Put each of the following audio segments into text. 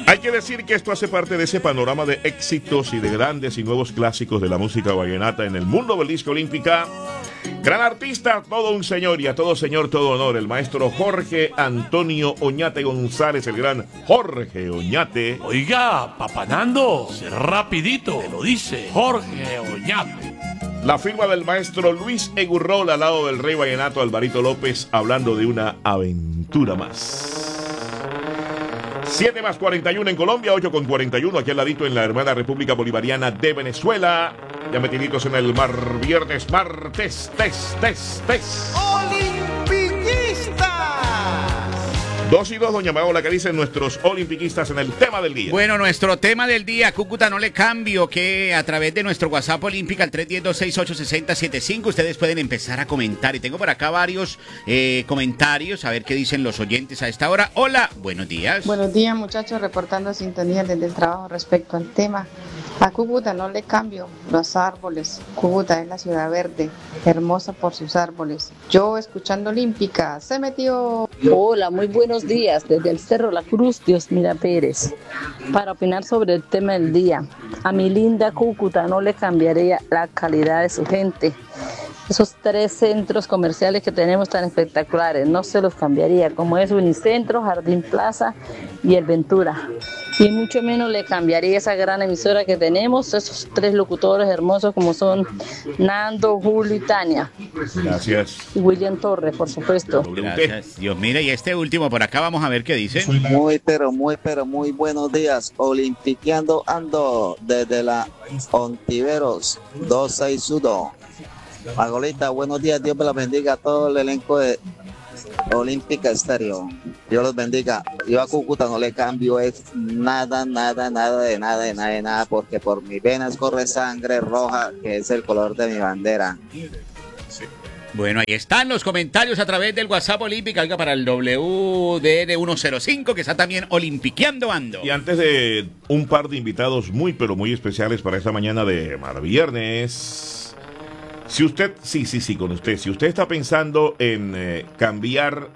Hay que decir que esto hace parte de ese panorama de éxitos y de grandes y nuevos clásicos de la música vallenata en el mundo del disco olímpica. Gran artista, todo un señor y a todo señor, todo honor, el maestro Jorge Antonio Oñate González, el gran Jorge Oñate. Oiga, papanando, rapidito, te lo dice Jorge Oñate. La firma del maestro Luis Egurrol al lado del rey vallenato Alvarito López, hablando de una aventura más. 7+41 en Colombia, 8+41 aquí al ladito en la hermana República Bolivariana de Venezuela. Ya metiditos en el martes. ¡Olimpiquistas! 2-2, doña Paola, que dicen nuestros olimpiquistas en el tema del día. Bueno, nuestro tema del día, Cúcuta no le cambio, que a través de nuestro WhatsApp Olímpica, el 310-268-6075, ustedes pueden empezar a comentar. Y tengo por acá varios comentarios, a ver qué dicen los oyentes a esta hora. Hola, buenos días. Buenos días, muchachos, reportando sintonía desde el trabajo respecto al tema. A Cúcuta no le cambio los árboles. Cúcuta es la ciudad verde, hermosa por sus árboles. Yo, escuchando Olímpica, se metió. Hola, muy buenos días. Desde el Cerro La Cruz, Diosmira Pérez. Para opinar sobre el tema del día. A mi linda Cúcuta no le cambiaría la calidad de su gente. Esos 3 centros comerciales que tenemos tan espectaculares, no se los cambiaría, como es Unicentro, Jardín Plaza y El Ventura. Y mucho menos le cambiaría esa gran emisora que tenemos, esos 3 locutores hermosos como son Nando, Julio y Tania. Gracias. Y William Torres, por supuesto. Gracias, Dios. Mira, y este último por acá, vamos a ver qué dice. Muy buenos días. Olimpiqueando ando desde la Ontiveros 261. Magolita, buenos días, Dios me la bendiga a todo el elenco de Olímpica Estéreo. Dios los bendiga. Yo a Cúcuta no le cambio es nada, porque por mis venas corre sangre roja, que es el color de mi bandera. Bueno, ahí están los comentarios a través del WhatsApp Olímpica, algo para el WDN105, que está también olimpiqueando ando. Y antes de un par de invitados muy, pero muy especiales para esta mañana de Marviernes. Si usted, con usted, si usted está pensando en cambiar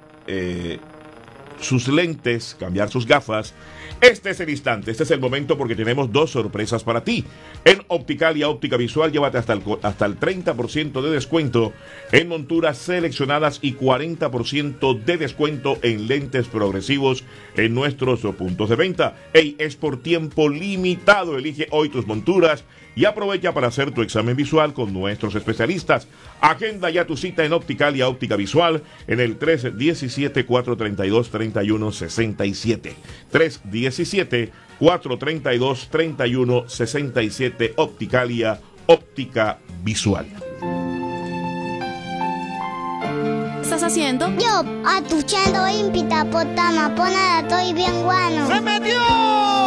sus lentes, cambiar sus gafas, este es el instante, este es el momento porque tenemos 2 sorpresas para ti. En Opticalia Óptica Visual, llévate hasta el 30% de descuento en monturas seleccionadas y 40% de descuento en lentes progresivos en nuestros puntos de venta. Es por tiempo limitado, elige hoy tus monturas y aprovecha para hacer tu examen visual con nuestros especialistas. Agenda ya tu cita en Opticalia Óptica Visual en el 317-432-3167. 317-432-3167. Opticalia Óptica Visual. ¿Qué estás haciendo? Yo, atuchando Olímpica, potama, ponada, estoy bien guano. ¡Se metió!